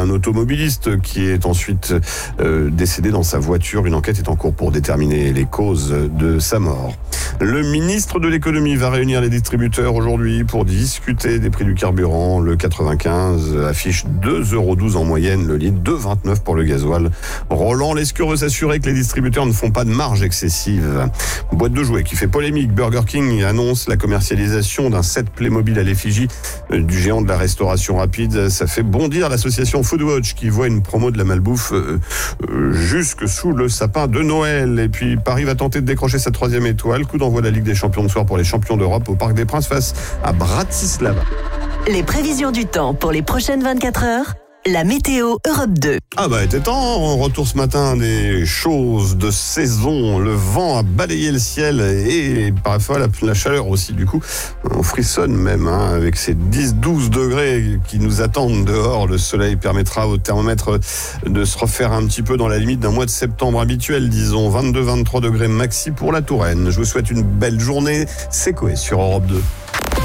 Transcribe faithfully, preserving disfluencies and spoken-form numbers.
un automobiliste qui est ensuite euh, décédé dans sa voiture. Une enquête est en cours pour déterminer les causes de sa mort. Le ministre de l'économie va réunir les distributeurs aujourd'hui pour discuter des prix du carburant. Le quatre-vingt-quinze affiche deux euros douze en moyenne le litre, deux euros vingt-neuf pour le gasoil. Roland Lescure veut s'assurer que les distributeurs ne font pas de marge excessive. Boîte de jouets qui fait polémique. Burger King annonce la commercialisation d'un set Playmobil à l'effigie du géant de la restauration rapide. Ça fait bondir l'association Foodwatch qui voit une promo de la malbouffe euh, euh, jusque sous le sapin de Noël. Et puis Paris va tenter de décrocher sa troisième étoile. Coup d'envoi de la Ligue des Champions de soir pour les champions d'Europe au Parc des Princes face à Bratislava. Les prévisions du temps pour les prochaines vingt-quatre heures. La météo Europe deux. Ah bah, il était temps, on retourne ce matin des choses de saison. Le vent a balayé le ciel et parfois la, la chaleur aussi. Du coup, on frissonne même hein, avec ces dix douze degrés qui nous attendent dehors. Le soleil permettra au thermomètre de se refaire un petit peu dans la limite d'un mois de septembre habituel, disons vingt-deux vingt-trois degrés maxi pour la Touraine. Je vous souhaite une belle journée. C'est quoi sur Europe deux?